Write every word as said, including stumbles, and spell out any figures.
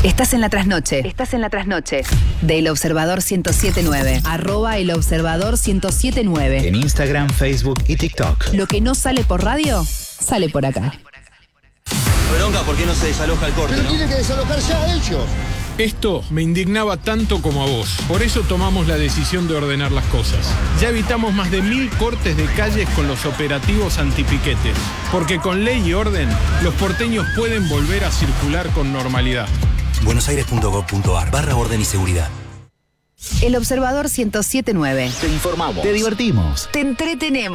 Estás en la trasnoche. Estás en la trasnoche. De El Observador ciento siete punto nueve. Arroba El Observador ciento siete punto nueve. En Instagram, Facebook y TikTok. Lo que no sale por radio, sale por acá. Bronca, ¿por qué no se desaloja el corte, Pero no? tienen que desalojar ya a ellos. Esto me indignaba tanto como a vos. Por eso tomamos la decisión de ordenar las cosas. Ya evitamos más de mil cortes de calles con los operativos antipiquetes. Porque con ley y orden, los porteños pueden volver a circular con normalidad. buenosaires.gov.ar barra orden y seguridad. El Observador ciento siete punto nueve. Te informamos. Te divertimos. Te entretenemos.